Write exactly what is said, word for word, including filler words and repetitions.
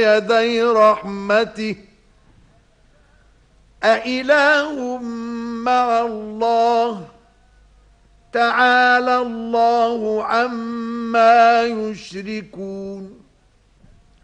يدي رحمته أإله مع الله تعالى الله عما يشركون